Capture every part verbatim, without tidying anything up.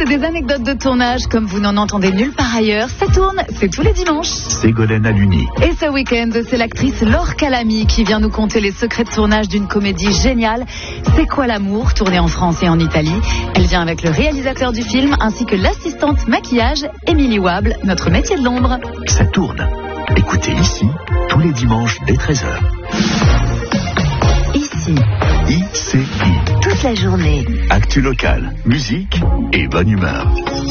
c'est des anecdotes de tournage comme vous n'en entendez nulle part ailleurs. Ça tourne, c'est tous les dimanches. Ségolène Haluni. Et ce week-end, c'est l'actrice Laure Calamy qui vient nous conter les secrets de tournage d'une comédie géniale. C'est quoi l'amour, tournée en France et en Italie. Elle vient avec le réalisateur du film ainsi que l'assistante maquillage, Émilie Wable, notre métier de l'ombre. Ça tourne. Écoutez ici, tous les dimanches dès treize heures. Ici. I C I. Toute la journée. Actu local, musique et bonne humeur.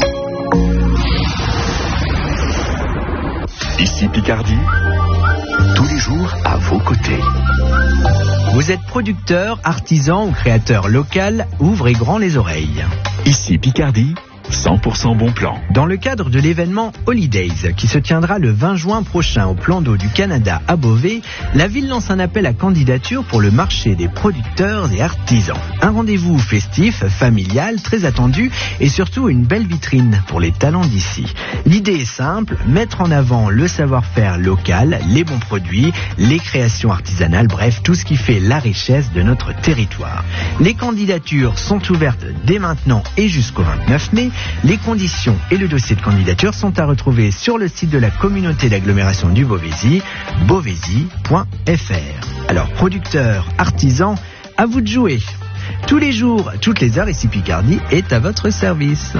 Ici Picardie, tous les jours à vos côtés. Vous êtes producteur, artisan ou créateur local, ouvrez grand les oreilles. Ici Picardie, cent pour cent bon plan. Dans le cadre de l'événement Holidays, qui se tiendra le vingt juin prochain au plan d'eau du Canada à Beauvais, la ville lance un appel à candidature pour le marché des producteurs et artisans. Un rendez-vous festif, familial, très attendu et surtout une belle vitrine pour les talents d'ici. L'idée est simple, mettre en avant le savoir-faire local, les bons produits, les créations artisanales, bref, tout ce qui fait la richesse de notre territoire. Les candidatures sont ouvertes dès maintenant et jusqu'au vingt-neuf mai. Les conditions et le dossier de candidature sont à retrouver sur le site de la communauté d'agglomération du Beauvaisis, beauvaisis point f r. Alors, producteurs, artisans, à vous de jouer. Tous les jours, toutes les heures, ici Picardie est à votre service.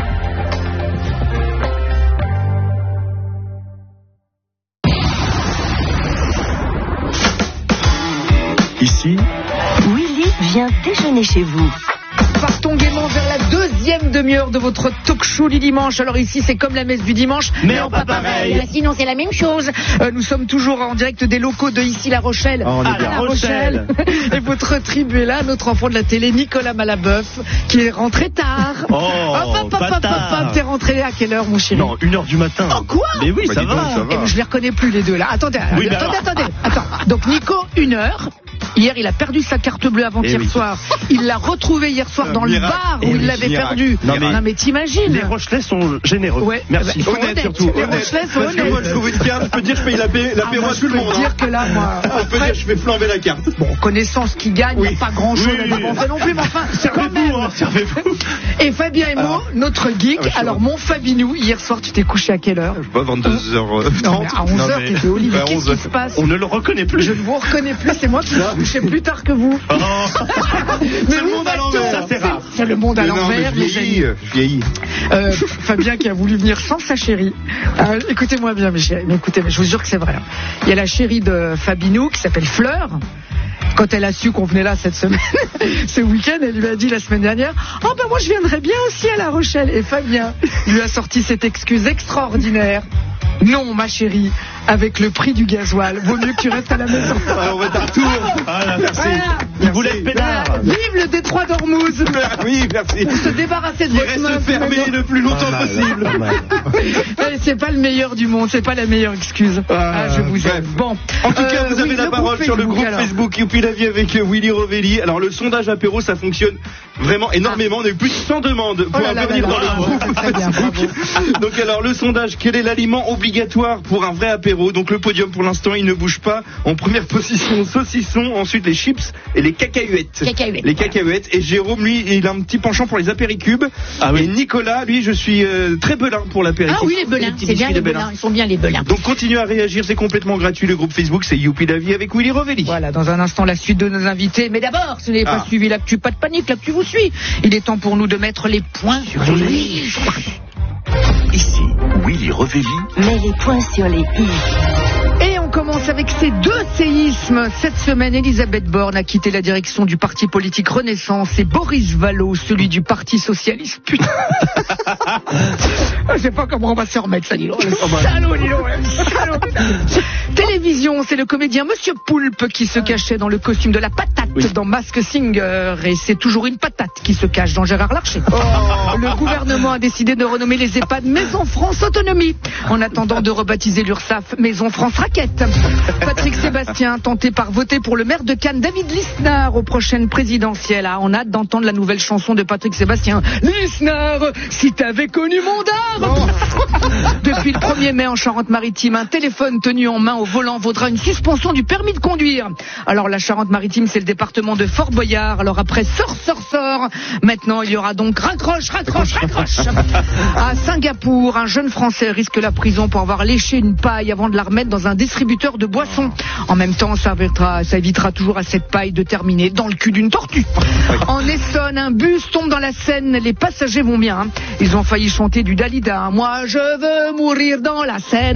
Ici, Willy vient déjeuner chez vous. Partons gaiement vers la deuxième demi-heure de votre talk show du dimanche. Alors ici, c'est comme la messe du dimanche, mais, mais en pas pareil. pareil. Sinon, c'est la même chose. Euh, nous sommes toujours en direct des locaux de ici La Rochelle. Oh, à La Rochelle. Et votre tribu est là, notre enfant de la télé, Nicolas Malabeuf, qui est rentré tard. Oh, hop, hop, pas hop, hop, tard. hop. T'es rentré à quelle heure, mon chéri? Non, une heure du matin. Oh, quoi? Mais oui, bah, ça, va. donc, ça va. Eh ben, je les reconnais plus, les deux, là. Attendez, Oui, attendez, alors... attendez. Attends. Donc, Nico, une heure. Hier, il a perdu sa carte bleue avant-hier Eh oui. soir. Il l'a retrouvée hier soir Un dans miracle. le bar où Eh il oui, l'avait miracle. perdu. Non, mais- non, mais t'imagines. Les Rochelais sont généreux. Ouais, Merci. eh ben, Honnête, honnête, surtout, les honnête. Rochelais sont Parce que honnêtes. moi, je trouve une carte, je peux dire, je paye l'apéro Ah, moi, à je tout le peux monde. dire hein. que là, moi, On peut dire, je fais flamber la carte. bon, connaissance qui gagne, il n'y Oui. a pas grand-chose Oui, à oui. dépenser non plus, mais enfin, quand même. Servez-vous, hein, servez-vous. Et Fabien et moi, notre geek, Ah, je sais alors pas. mon Fabinou, hier soir, tu t'es couché à quelle heure? Je sais pas, vingt-deux heures Non, mais trente. à onze heures, mais- t'étais au lit. Mais Ouais, qu'est-ce onze qui heures. se passe? On ne le reconnaît plus. Je ne vous reconnais plus, c'est moi qui me suis couché plus tard que vous. Oh. Mais le où monde à va-t-on? l'envers. Ça, c'est rare. C'est le monde à Mais non, mais l'envers, je mes vieillis, amis. je vieillis. Euh, Fabien qui a voulu venir sans sa chérie. Euh, écoutez-moi bien, mes chéris. Mais écoutez, mais je vous jure que c'est vrai. Il y a la chérie de Fabinou qui s'appelle Fleur. Quand elle a su qu'on venait là cette semaine, ce week-end, elle lui a dit la semaine dernière, « Oh ben moi je viendrais bien aussi à La Rochelle. » Et Fabien lui a sorti cette excuse extraordinaire. « Non, ma chérie, avec le prix du gasoil, vaut mieux que tu restes à la maison. » Alors, on va être à retour. Voilà, merci. Voilà. Il vous laisse pédard. Voilà. Vive le détroit d'Ormuz. Oui, merci. Se débarrasser de Il votre reste meuf, fermé maintenant. le plus longtemps Pas mal, possible. pas mal. Eh, c'est pas le meilleur du monde, c'est pas la meilleure excuse. Ah, je vous bref. aime. Bon. En tout cas, Euh, vous avez oui, la le parole sur le groupe alors. Facebook Youpi la vie avec euh, Willy Rovelli. Alors, le sondage apéro, ça fonctionne vraiment énormément. On a eu plus de cent demandes pour Oh là là intervenir là dans là, le groupe très bien, Facebook. Donc, alors, le sondage, quel est l'aliment obligatoire pour un vrai apéro? Donc, le podium, pour l'instant, il ne bouge pas. En première position, saucisson. Ensuite, les chips et les cacahuètes. Cacahuètes, Les cacahuètes. Et Jérôme, lui, il a un petit penchant pour les apéricubes. Ah oui. Et Nicolas, lui, je suis euh, très belin pour l'apéritif. Ah oui, les belins, petits c'est bien biscuits les de belin. belins, ils sont bien les belins. Donc continuez à réagir, c'est complètement gratuit. Le groupe Facebook, c'est Youpi la vie avec Willy Rovelli. Voilà, dans un instant, la suite de nos invités. Mais d'abord, si vous n'avez pas Ah. suivi l'actu, pas de panique, l'actu vous suit. Il est temps pour nous de mettre les points sur les i. Ici, Willy Rovelli. Mets les points sur les i. Et on commence avec ces deux séismes. Cette semaine, Elisabeth Borne a quitté la direction du parti politique Renaissance et Boris Vallaud, celui du Parti Socialiste. Putain. Je sais pas comment on va se remettre, ça, dis donc. Le salaud, dis donc, le salaud, putain. Télévision, c'est le comédien Monsieur Poulpe qui se cachait dans le costume de la patate Oui. dans Mask Singer. Et c'est toujours une patate qui se cache dans Gérard Larcher. Le gouvernement a décidé de renommer les EHPAD Maison France Autonomie, en attendant de rebaptiser l'URSSAF Maison France Raquette. Patrick Sébastien, tenté par voter pour le maire de Cannes, David Lisnard, aux prochaines présidentielles. Ah, on a hâte d'entendre la nouvelle chanson de Patrick Sébastien. Lisnard, si t'avais connu mon dard. Depuis le premier mai en Charente-Maritime, un téléphone tenu en main au volant vaudra une suspension du permis de conduire. Alors la Charente-Maritime, c'est le département de Fort Boyard. Alors après sort, sort, sort, maintenant il y aura donc raccroche, raccroche, raccroche. À Singapour, un jeune Français risque la prison pour avoir léché une paille avant de la remettre dans un distributeur de boissons. En même temps, ça évitera, ça évitera toujours à cette paille de terminer dans le cul d'une tortue. En Essonne, un bus tombe dans la Seine. Les passagers vont bien. Hein. Ils ont failli chanter du Dalida. Moi, je veux mourir dans la Seine.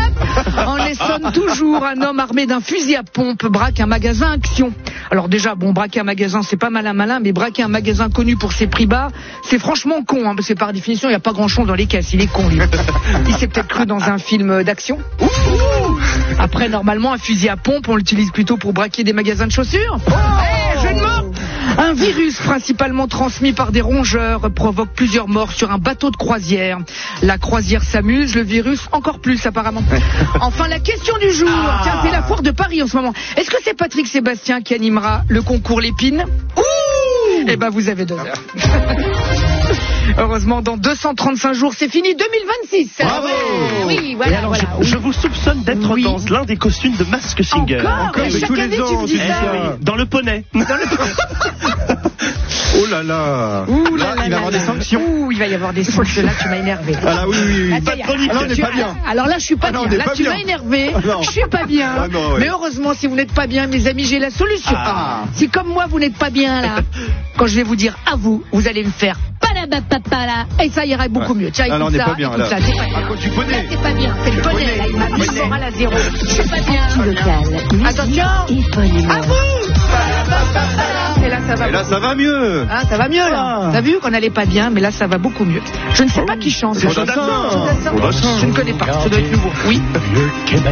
En Essonne, toujours, un homme armé d'un fusil à pompe braque un magasin Action. Alors déjà, bon, braquer un magasin, c'est pas malin malin, mais braquer un magasin connu pour ses prix bas, c'est franchement con, hein, parce que par définition, il n'y a pas grand-chose dans les caisses. Il est con, lui. Il s'est peut-être cru dans un film d'action. Après, normalement, un fusil à pompe, on l'utilise plutôt pour braquer des magasins de chaussures. Oh, hey, jeu de mots. Un virus principalement transmis par des rongeurs provoque plusieurs morts sur un bateau de croisière. La croisière s'amuse, le virus encore plus apparemment. Enfin, la question du jour. Ah. Tiens, c'est la foire de Paris en ce moment. Est-ce que c'est Patrick Sébastien qui animera le concours Lépine? Ouh. Eh ben, vous avez deux heures. Heureusement, dans deux cent trente-cinq jours, c'est fini deux mille vingt-six. Bravo. Oui, voilà, alors, voilà. Je, je vous soupçonne d'être Oui. dans l'un des costumes de Mask Singer. Encore, Encore, mais mais chaque tous les année, ans, tu me dis tu ça. dis ça. Oui, dans le poney. Dans le... Oh là là. Ouh Là, là il va y là avoir là des là. sanctions. Ouh, il va y avoir des sanctions. Là, tu m'as énervé. Ah là, oui, oui, oui. Ah, Pas de chronique. Ah non, on n'est tu- pas bien. Alors là, je suis pas Ah non, on bien. n'est Là, pas tu bien. m'as énervé. Ah non. Je suis pas bien. Ah non, ouais. Mais heureusement, si vous n'êtes pas bien, mes amis, j'ai la solution. Ah. Si comme moi, vous n'êtes pas bien là, quand je vais vous dire à vous, vous allez me faire palabapapala, et ça ira beaucoup mieux. Tiens, Ah non, on écoute n'est ça, pas bien, écoute là. ça, c'est pas bien. À cause du poney. Là, c'est pas bien. C'est le poney. Là, il m'a mis le moral à zéro. Je suis pas bien. Local, Attention. À vous. Et là, ça va. Et là, ça va mieux. Ah, ça va mieux là. T'as vu qu'on n'allait pas bien, mais là ça va beaucoup mieux. Je ne sais pas qui chante. Jodassin. Jodassin. Jodassin. Je ne connais pas. Ça doit être nouveau. Oui. le Québec.